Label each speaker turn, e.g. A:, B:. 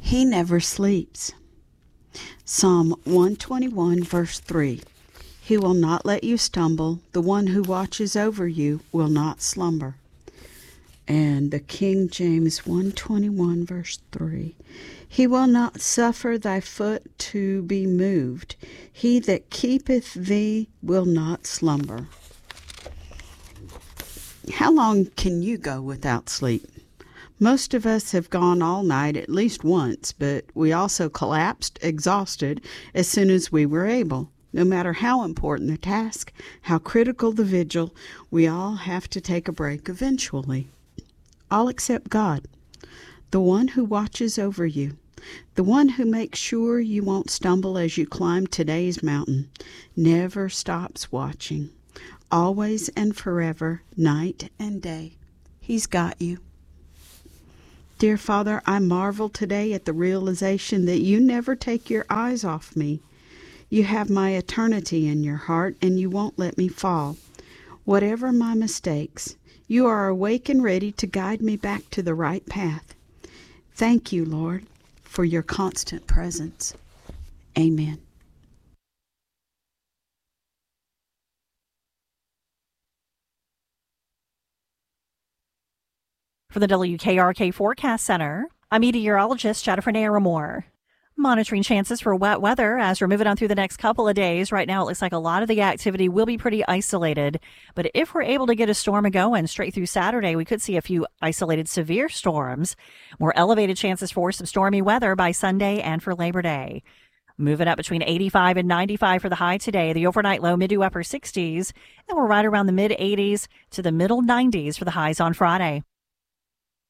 A: He never sleeps. Psalm 121, verse 3. He will not let you stumble. The one who watches over you will not slumber. And the King James 121, verse 3. He will not suffer thy foot to be moved. He that keepeth thee will not slumber. How long can you go without sleep? Most of us have gone all night at least once, but we also collapsed, exhausted, as soon as we were able. No matter how important the task, how critical the vigil, we all have to take a break eventually. All except God, the one who watches over you, the one who makes sure you won't stumble as you climb today's mountain, never stops watching. Always and forever, night and day. He's got you. Dear Father, I marvel today at the realization that you never take your eyes off me. You have my eternity in your heart, and you won't let me fall. Whatever my mistakes, you are awake and ready to guide me back to the right path. Thank you, Lord, for your constant presence. Amen.
B: For the WKRK Forecast Center, I'm meteorologist Jennifer Naramore. Monitoring chances for wet weather as we're moving on through the next couple of days. Right now, it looks like a lot of the activity will be pretty isolated. But if we're able to get a storm going straight through Saturday, we could see a few isolated severe storms. More elevated chances for some stormy weather by Sunday and for Labor Day. Moving up between 85 and 95 for the high today. The overnight low mid to upper 60s. And we're right around the mid 80s to the middle 90s for the highs on Friday.